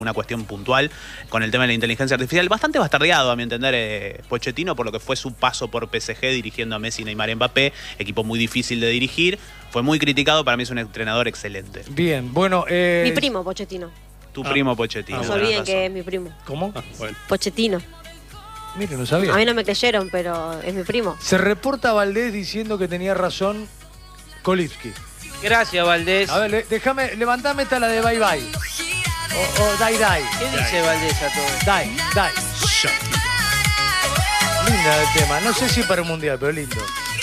una cuestión puntual con el tema de la inteligencia artificial, bastante bastardeado a mi entender Pochettino por lo que fue su paso por PSG dirigiendo a Messi, Neymar y Mbappé, equipo muy difícil de dirigir, fue muy criticado, para mí es un entrenador excelente. Bien, bueno... Mi primo, Pochettino. Tu primo Pochettino. No se olviden que es mi primo. ¿Cómo? Bueno. Pochettino. Mire, no sabía. A mí no me creyeron, pero es mi primo. Se reporta a Valdés diciendo que tenía razón Kolipski. Gracias, Valdés. A ver, déjame, levantame esta la de bye bye. O dai dai. ¿Qué dice Valdés a todo esto? Dai, dai. Linda el tema. No sé si para un mundial, pero lindo.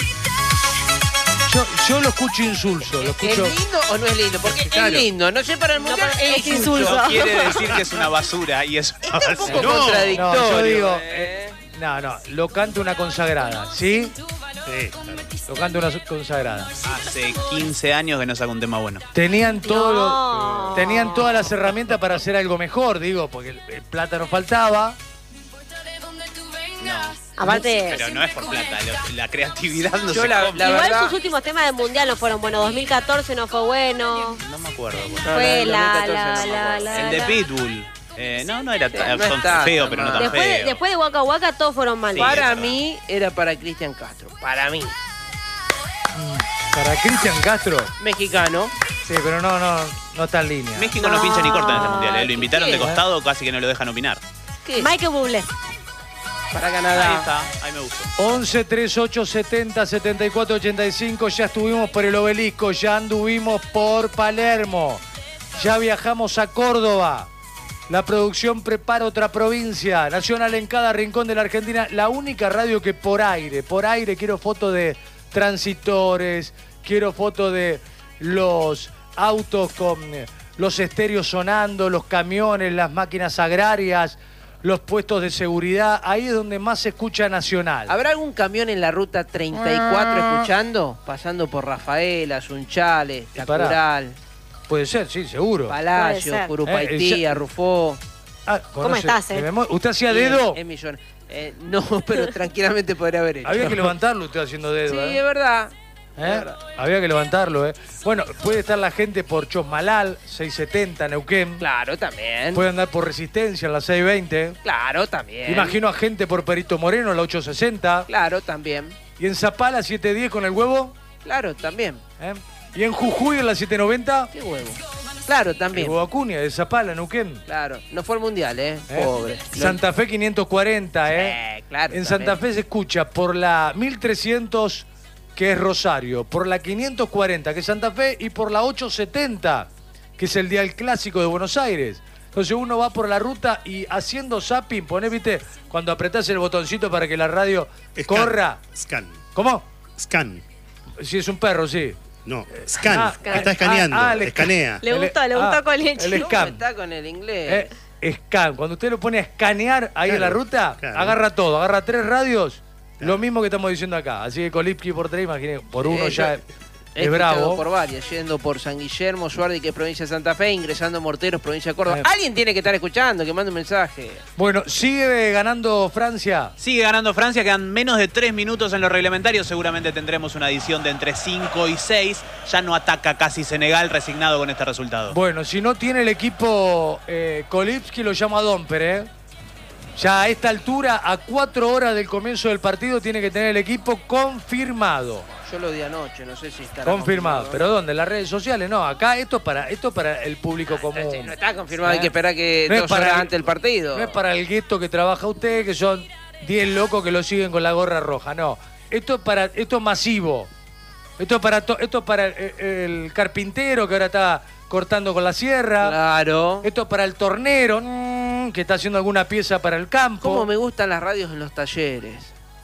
Yo lo escucho insulso. Lo escucho... ¿Es lindo o no es lindo? Porque Claro. es lindo. No sé para el mundial, pero es insulso. No quiere decir que es una basura y es una Está un poco basura. contradictorio. No, yo digo... ¿eh? No, lo canta una consagrada, ¿sí? Sí, claro. Lo canta una consagrada. Hace 15 años que no saca un tema bueno. Tenían No. tenían todas las herramientas para hacer algo mejor, digo, porque el plata no faltaba. Aparte, Pero no es por plata, la creatividad no Yo se la compra. igual verdad- sus últimos temas de mundial no fueron buenos. 2014 no fue bueno. No me acuerdo. bueno. No, Fue el la 2014 no me acuerdo. El de Pitbull. No era Sí, tan no está feo, tan pero no mal. tan feo. Después de Waka Waka todos fueron mal. Sí. Para es mí era para Cristian Castro. Para mí. Para Cristian Castro. Mexicano. Sí, pero no está en línea. México no pincha ni corta en este mundial. Lo invitaron ¿Qué? de costado, casi que no lo dejan opinar. ¿Qué? Michael Bublé. Para Ahí Canadá. está, ahí me gustó. 11 38 70 74 85. Ya estuvimos por el Obelisco, ya anduvimos por Palermo, ya viajamos a Córdoba. La producción prepara otra provincia. Nacional en cada rincón de la Argentina. La única radio que por aire quiero fotos de transitores, quiero fotos de los autos con los estéreos sonando, los camiones, las máquinas agrarias, los puestos de seguridad. Ahí es donde más se escucha Nacional. ¿Habrá algún camión en la ruta 34 escuchando? Pasando por Rafaela, Sunchales, Pará. Tacural, Puede ser, sí, seguro. Palacio, Puede ser. Curupaitía, Rufó. Ah, ¿Cómo estás, de memoria. ¿Usted hacía dedo? Es millón. No, pero tranquilamente podría haber hecho. Había que levantarlo usted haciendo dedo, Sí, ¿eh? es verdad. ¿Eh? es verdad. Había que levantarlo, ¿eh? Bueno, puede estar la gente por Chosmalal, 670, Neuquén. Claro, también. Puede andar por Resistencia, en la 620. Claro, también. Imagino a gente por Perito Moreno, la 860. Claro, también. Y en Zapala, 710 con el huevo. Claro, también. ¿Eh? Y en Jujuy, en la 790, ¿Qué huevo? Claro, el también. huevo Acuña, de Zapala, Neuquén. Claro. No fue al mundial, ¿eh? ¿Eh? Pobre. Santa Fe, 540, ¿eh? Claro. En también. Santa Fe se escucha por la 1300, que es Rosario, por la 540, que es Santa Fe, y por la 870, que es el Dial Clásico de Buenos Aires. Entonces uno va por la ruta y haciendo zapping, ponés, viste, cuando apretás el botoncito para que la radio corra. Scan. ¿Cómo? Scan. Si es un perro, sí. No, scan. Ah, Está escaneando. Escanea. Le gustó con leche. El ¿Cómo scan. está con el inglés? Scan. Cuando usted lo pone a escanear ahí en la Claro, ruta, claro. agarra todo, agarra 3 radios, Claro. lo mismo que estamos diciendo acá. Así que Kolipski por 3, imagínate, por uno ya es He escuchado bravo. por varias, yendo por San Guillermo, Suardi, que es provincia de Santa Fe, ingresando a Morteros, provincia de Córdoba. Eh. Alguien tiene que estar escuchando, que mande un mensaje. Bueno, sigue ganando Francia. Sigue ganando Francia, quedan menos de 3 minutos en los reglamentarios. Seguramente tendremos una edición de entre 5 y 6. Ya no ataca casi Senegal, resignado con este resultado. Bueno, si no tiene el equipo Kolipski, lo llama Domper, ¿eh? Ya a esta altura, a 4 horas del comienzo del partido, tiene que tener el equipo confirmado. Yo lo di anoche, no sé si está Confirmado. ¿Pero dónde? ¿En las redes sociales? No, acá esto es para el público común. No está confirmado, hay que esperar que No es 2 para horas el- antes del partido. No es para el gueto que trabaja usted, que son 10 locos que lo siguen con la gorra roja. No, esto es masivo. Esto es para el carpintero que ahora está cortando con la sierra. Claro. Esto es para el tornero que está haciendo alguna pieza para el campo. ¿Cómo me gustan las radios en los talleres?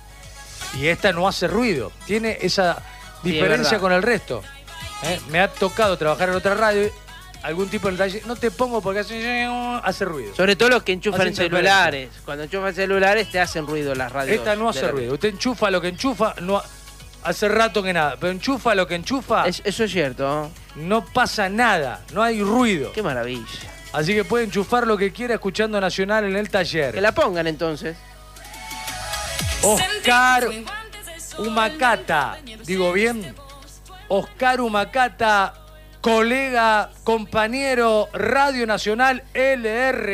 Y esta no hace ruido. Tiene esa Sí, es diferencia verdad. con el resto. Me ha tocado trabajar en otra radio, algún tipo de taller. No te pongo porque hace ruido. Sobre todo los que enchufan Hace en celulares. Cuando enchufan celulares te hacen ruido las radios. Esta no de hace la- ruido. Usted enchufa lo que enchufa, no hace rato que nada. Pero enchufa lo que enchufa, Eso es cierto. no pasa nada. No hay ruido. Qué maravilla. Así que puede enchufar lo que quiera escuchando Nacional en el Que taller. la pongan entonces. Oscar Humacata. ¿Digo bien? Oscar Humacata colega, compañero, Radio Nacional LR.